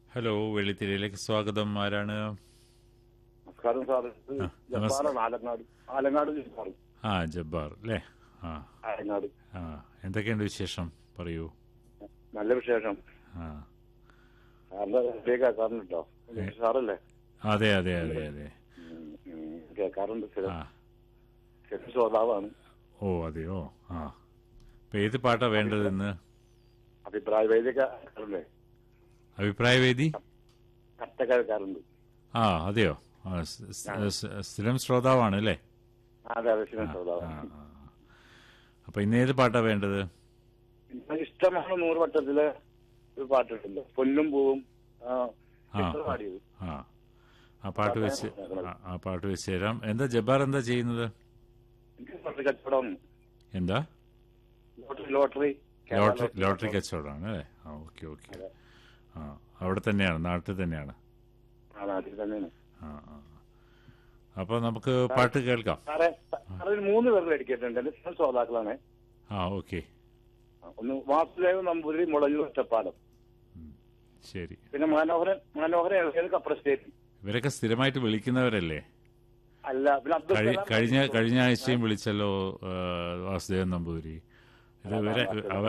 Hello, വെള്ളിത്തിരയിലേക്ക് സ്വാഗതം. ആരാണ്? നമസ്കാരം സാർ. ആ, ജബ്ബാറാണ്, ആലങ്ങാട്. ആലങ്ങാട് ജബ്ബാർ. ആ, ജബ്ബാർ അല്ലേ? ആ ആലങ്ങാട്. ആ എന്തൊക്കെയുണ്ട് വിശേഷം? പറയൂ. നല്ല വിശേഷം. ആ സാറിന്റെ കേൾക്കാറുണ്ട് കേട്ടോ. സാറല്ലേ? അതെ അതെ അതെ അതെ. കേൾക്കാറുണ്ട്. സ്ഥിരം ആ സ്ഥിരം ശ്രോതാവാണ്. ഓ അതെയോ. ആ ഇപ്പൊ ഏത് പാട്ടാ വേണ്ടത് ഇന്ന്? അഭിപ്രായ വേദി കേൾക്കാറുണ്ട്. അഭിപ്രായവേദി? കത്ത കേൾക്കാറുണ്ട്. ആ അതെയോ. ആ സ്ഥിരം ശ്രോതാവാണ് അല്ലേ? അതെ അതെ, സ്ഥിരം ആ ശ്രോതാവാണ്. ആ. അപ്പൊ ഇന്ന് ഏത് പാട്ടാ വേണ്ടത്? ഇഷ്ടമാണ് 100 വട്ടത്തിലെ ഒരു പാട്ടിട്ടുണ്ട്, പൊന്നും പൂവും. ആ പാടിയത്. ആ ആ പാട്ട് വെച്ച് ആ പാട്ട് വെച്ച് തരാം. എന്താ ജബ്ബാർ എന്താ ചെയ്യുന്നത്? എനിക്ക് ലോട്ടറി കച്ചവടം. എന്താ? ലോട്ടറി ലോട്ടറി കച്ചവടമാണ് അല്ലേ? ആ ഓക്കെ ഓക്കെ. ആ അവിടെ തന്നെയാണ്, നാട്ടിൽ തന്നെയാണ്. നാട്ടിൽ തന്നെയാണ്. ആ ആ. അപ്പൊ നമുക്ക് പാട്ട് കേൾക്കാം. സാറേ, സാറിന് 3 പേർ മേടിക്കിട്ടുണ്ട്. എന്റെ സ്ഥിരം ശ്രോതാക്കളാണ്. ആ ഓക്കെ. ഒന്ന് വാസുദേവ് നമ്പൂതിരി, മുളയൂർ ഒറ്റപ്പാലം. ശരി. പിന്നെ മനോഹരൻ എഴുതിയത് കപ്രസ്റ്റേറ്റ്. ഇവരൊക്കെ സ്ഥിരമായിട്ട് വിളിക്കുന്നവരല്ലേ? അല്ല, പിന്നെ അബ്ദുൽ സലാം. കഴിഞ്ഞ ആഴ്ചയും വിളിച്ചല്ലോ വാസുദേവൻ നമ്പൂതിരി. ഇത് ഇവരെ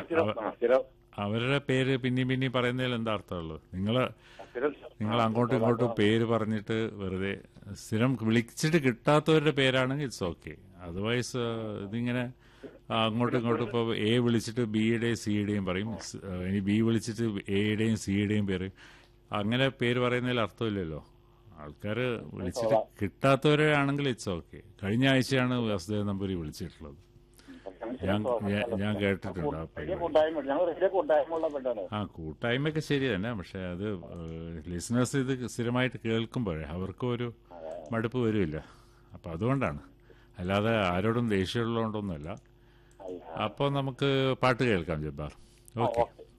അവരുടെ പേര് പിന്നെയും പറയുന്നതിൽ എന്താ അർത്ഥമുള്ളത്? നിങ്ങൾ അങ്ങോട്ടും ഇങ്ങോട്ടും പേര് പറഞ്ഞിട്ട് വെറുതെ സ്ഥിരം വിളിച്ചിട്ട് കിട്ടാത്തവരുടെ പേരാണെങ്കിൽ ഇറ്റ്സ് ഓക്കെ. അതർവൈസ് ഇതിങ്ങനെ അങ്ങോട്ടും ഇങ്ങോട്ടും ഇപ്പോൾ എ വിളിച്ചിട്ട് ബിയുടെയും സിയുടെയും പറയും, ഇനി ബി വിളിച്ചിട്ട് എയുടെയും സിയുടെയും പേര്, അങ്ങനെ പേര് പറയുന്നതിൽ അർത്ഥമില്ലല്ലോ. ആൾക്കാർ വിളിച്ചിട്ട് കിട്ടാത്തവരാണെങ്കിൽ ഇറ്റ്സ് ഓക്കെ. കഴിഞ്ഞ ആഴ്ചയാണ് വാസുദേവൻ നമ്പൂരി വിളിച്ചിട്ടുള്ളത്. ഞാൻ കേട്ടിട്ടുണ്ട് ആ പരിപാടി. ആ കൂട്ടായ്മയൊക്കെ ശരി തന്നെ. പക്ഷെ അത് ലിസണേഴ്സ് ഇത് സ്ഥിരമായിട്ട് കേൾക്കുമ്പോഴേ അവർക്കും ഒരു മടുപ്പ് വരുമില്ല. അപ്പൊ അതുകൊണ്ടാണ്, അല്ലാതെ ആരോടും ദേഷ്യമുള്ളതുകൊണ്ടൊന്നുമല്ല. അപ്പോൾ നമുക്ക് പാട്ട് കേൾക്കാം ജബ്ബാർ. ഓക്കെ.